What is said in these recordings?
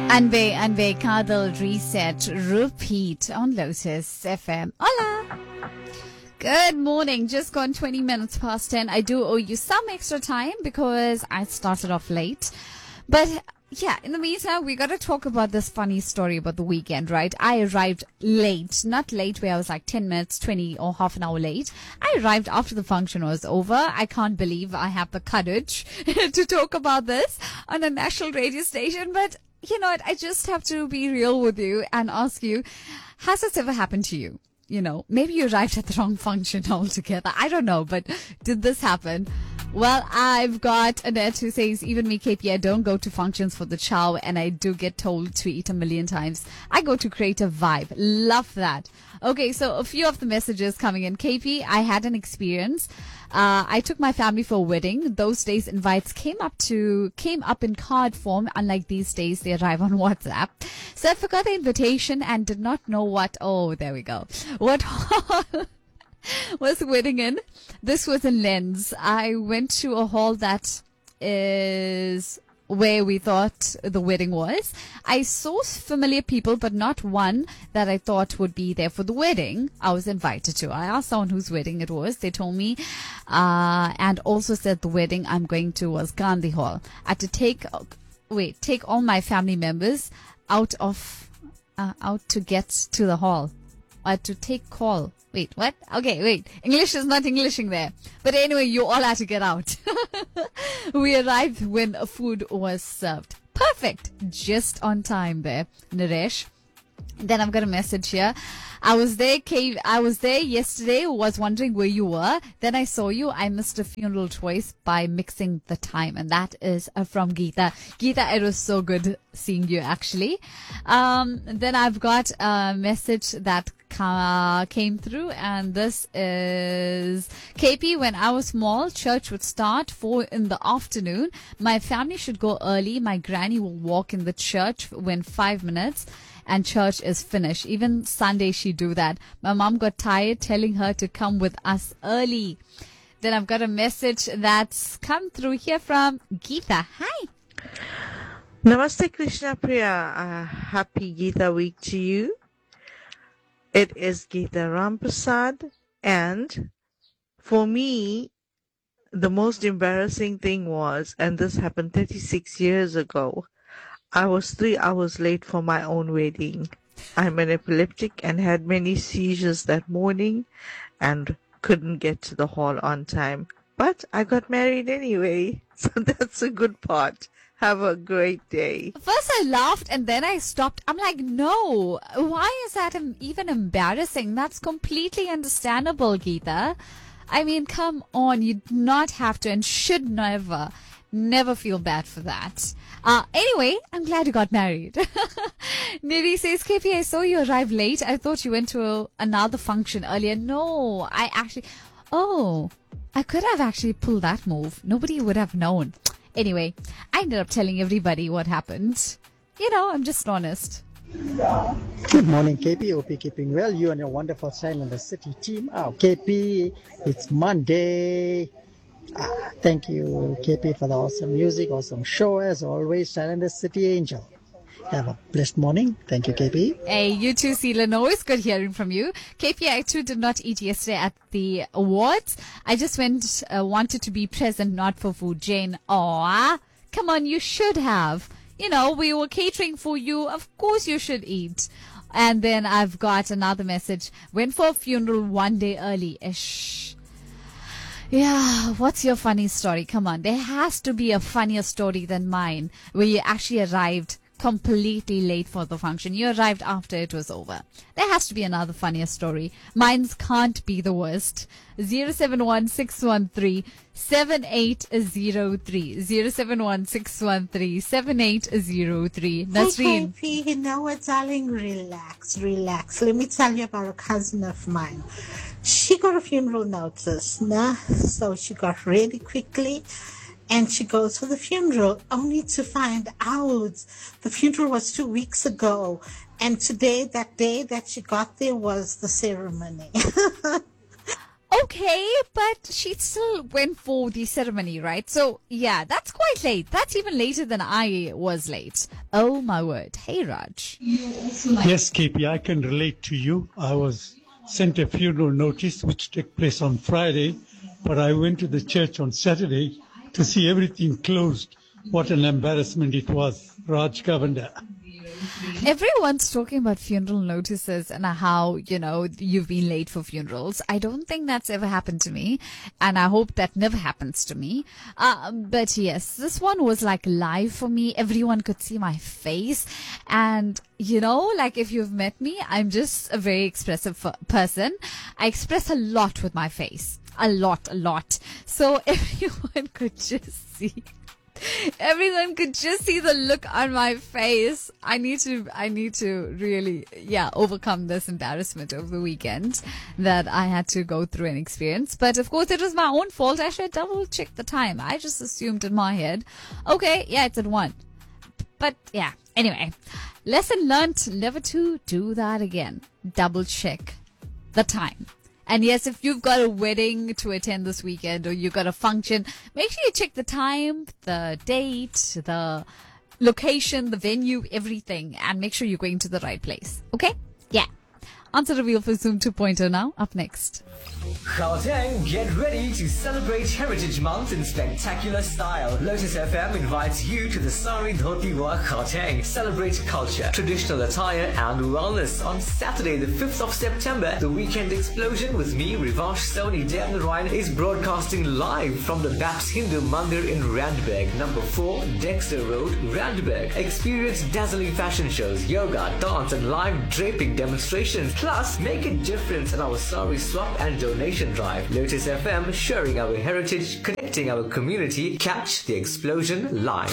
Anbe Kadal Reset Repeat on Lotus FM. Hola! Good morning. Just gone 20 minutes past 10. I do owe you some extra time because I started off late. But yeah, in the meantime, we got to talk about this funny story about the weekend, right? I arrived late. Not late where I was like 10 minutes, 20 or half an hour late. I arrived after the function was over. I can't believe I have the courage to talk about this on a national radio station. But you know what? I just have to be real with you and ask you, has this ever happened to you? You know, maybe you arrived at the wrong function altogether. I don't know, but did this happen? Well, I've got Annette who says, even me, KP, I don't go to functions for the chow, and I do get told to eat a million times. I go to create a vibe. Love that. Okay, so a few of the messages coming in. KP, I had an experience. I took my family for a wedding. Those days, invites came up in card form. Unlike these days, they arrive on WhatsApp. So I forgot the invitation and did not know what hall was the wedding in. This was in Lens. I went to a hall that is where we thought the wedding was. I saw familiar people, but not one that I thought would be there for the wedding I was invited to. I asked someone whose wedding it was. They told me, and also said the wedding I'm going to was Gandhi Hall. I had to take all my family members out to get to the hall. I had to take call. Wait, what? Okay, wait. English is not Englishing there. But anyway, you all had to get out. We arrived when food was served. Perfect. Just on time there, Naresh. Then I've got a message here. I was there yesterday, was wondering where you were. Then I saw you. I missed a funeral twice by mixing the time. And that is from Geeta. Geeta, it was so good seeing you actually. Then I've got a message that came through, and this is KP. When I was small, church would start 4 in the afternoon. My family should go early. My granny will walk in the church when 5 minutes and church is finished. Even Sunday she do that. My mom got tired telling her to come with us early. Then I've got a message that's come through here from Geeta. Hi. Namaste Krishna Priya. Happy Geeta week to you. It is Geeta Ramprasad, and for me, the most embarrassing thing was, and this happened 36 years ago, I was 3 hours late for my own wedding. I'm an epileptic and had many seizures that morning and couldn't get to the hall on time. But I got married anyway, so that's a good part. Have a great day. First I laughed and then I stopped. I'm like, no, why is that even embarrassing? That's completely understandable, Geeta. I mean, come on, you do not have to and should never feel bad for that. Anyway, I'm glad you got married. Nidhi says, KP, I saw you arrive late. I thought you went to another function earlier. No, I could have actually pulled that move. Nobody would have known. Anyway, I ended up telling everybody what happened. You know, I'm just honest. Good morning, KP. Hope you're keeping well. You and your wonderful Silent City team. KP, it's Monday. Thank you, KP, for the awesome music, awesome show. As always, Silent City Angel. Have a blessed morning. Thank you, KP. Hey, you too, Ceylon. Always good hearing from you. KP, I too did not eat yesterday at the awards. I just wanted to be present, not for food. Jane, come on, you should have. You know, we were catering for you. Of course you should eat. And then I've got another message. Went for a funeral one day early. Ish. Yeah, what's your funny story? Come on, there has to be a funnier story than mine where you actually arrived completely late for the function. You arrived after it was over. There has to be another funnier story. Mine's can't be the worst. 071-613-7803. 071-613-7803. Nasreen. Hey, you know what, darling? Relax. Let me tell you about a cousin of mine. She got a funeral notice, so she got ready quickly. And she goes for the funeral, only to find out the funeral was 2 weeks ago. And today, that day that she got there was the ceremony. Okay, but she still went for the ceremony, right? So, yeah, that's quite late. That's even later than I was late. Oh, my word. Hey, Raj. Yes, KP, I can relate to you. I was sent a funeral notice which took place on Friday, but I went to the church on Saturday to see everything closed. What an embarrassment it was, Raj Govender. Everyone's talking about funeral notices and how, you've been late for funerals. I don't think that's ever happened to me, and I hope that never happens to me. But yes, this one was like live for me. Everyone could see my face. And, like if you've met me, I'm just a very expressive person. I express a lot with my face. A lot. So everyone could just see. Everyone could just see the look on my face. I need to really, overcome this embarrassment over the weekend that I had to go through and experience. But of course, it was my own fault. I should double check the time. I just assumed in my head, okay, yeah, it's at 1. But yeah, anyway, lesson learned, never to do that again. Double check the time. And yes, if you've got a wedding to attend this weekend or you've got a function, make sure you check the time, the date, the location, the venue, everything, and make sure you're going to the right place. Okay? Yeah. Answer reveal for Zoom 2.0 now, up next. Gauteng, get ready to celebrate Heritage Month in spectacular style. Lotus FM invites you to the Sari Dhoti Walk Gauteng. Celebrate culture, traditional attire and wellness on Saturday the 5th of September. The Weekend Explosion with me, Rivash Soni Devanarayan, is broadcasting live from the Baps Hindu Mandir in Randburg, number 4, Dexter Road, Randburg. Experience dazzling fashion shows, yoga, dance and live draping demonstrations. Plus, make a difference in our Sari swap and donation drive. Lotus FM, sharing our heritage, connecting our community. Catch the explosion live.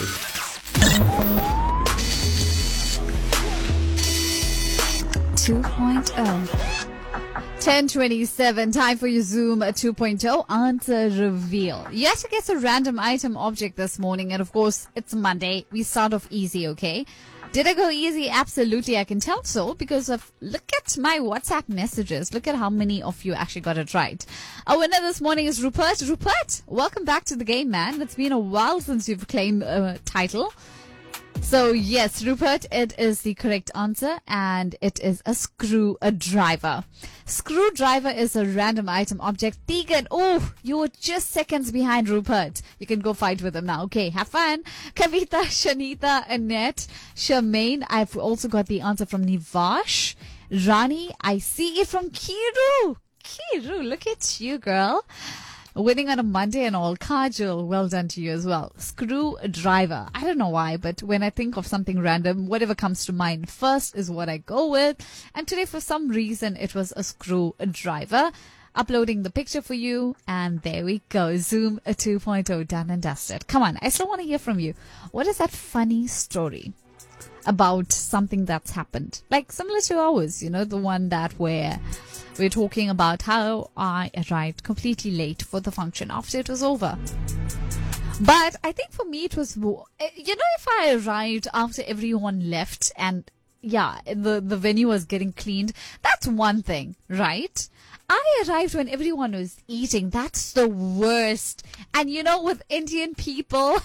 2.0. 10:27, time for your Zoom 2.0 answer reveal. You have to guess a random item object this morning, and of course, it's Monday. We start off easy, okay? Did I go easy? Absolutely, I can tell so because look at my WhatsApp messages. Look at how many of you actually got it right. Our winner this morning is Rupert. Rupert, welcome back to the game, man. It's been a while since you've claimed a title. So yes, Rupert, it is the correct answer, and it is a screwdriver. Screwdriver is a random item object. Tegan, oh, you were just seconds behind Rupert. You can go fight with him now. Okay, have fun. Kavita, Shanita, Annette, Charmaine. I've also got the answer from Nivash. Rani, I see it from Kiru. Kiru, look at you, girl. Winning on a Monday and all. Kajal, well done to you as well. Screwdriver. I don't know why, but when I think of something random, whatever comes to mind first is what I go with. And today, for some reason, it was a screwdriver. Uploading the picture for you, and there we go. Zoom 2.0 done and dusted. Come on, I still want to hear from you. What is that funny story about something that's happened? Like similar to ours, the one that where we're talking about how I arrived completely late for the function after it was over. But I think for me it was more, if I arrived after everyone left and the venue was getting cleaned, that's one thing, right? I arrived when everyone was eating. That's the worst. And with Indian people,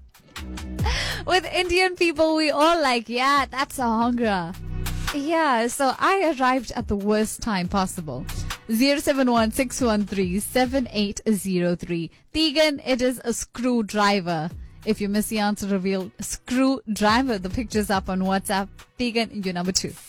we all like, yeah, that's a hunger. Yeah, so I arrived at the worst time possible. 071-613-7803. Tegan, it is a screwdriver. If you miss the answer reveal, screwdriver. The picture's up on WhatsApp. Tegan, you're number 2.